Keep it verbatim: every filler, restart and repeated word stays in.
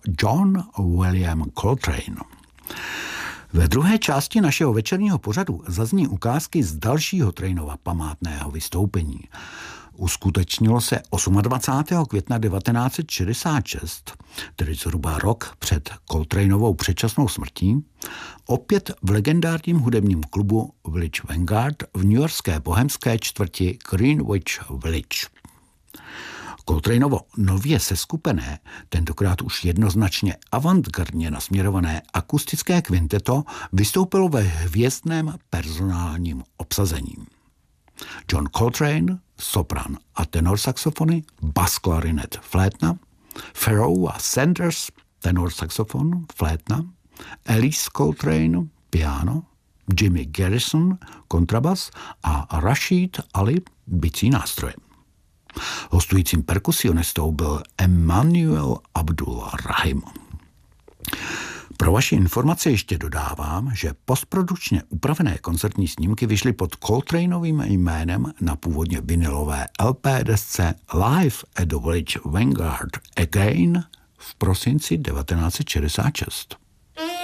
John William Coltrane. Ve druhé části našeho večerního pořadu zazní ukázky z dalšího Trainova památného vystoupení. Uskutečnilo se dvacátého osmého května devatenáct set šedesát šest, tedy zhruba rok před Coltraneovou předčasnou smrtí, opět v legendárním hudebním klubu Village Vanguard v newyorské bohemské čtvrti Greenwich Village. Coltraneovo nově seskupené, tentokrát už jednoznačně avantgardně nasměrované akustické kvinteto vystoupilo ve hvězdném personálním obsazení. John Coltrane, sopran a tenor saxofony, bas klarinet, flétna, Farrow a Sanders, tenor saxofon, flétna, Alice Coltrane, piano, Jimmy Garrison, kontrabas a Rashid Ali, bicí nástroje. Hostujícím perkusionistou byl Emmanuel Abdul Rahim. Pro vaši informaci ještě dodávám, že postprodukčně upravené koncertní snímky vyšly pod Coltraneovým jménem na původně vinylové L P desce Live at the Village Vanguard Again v prosinci devatenáct set šedesát šest.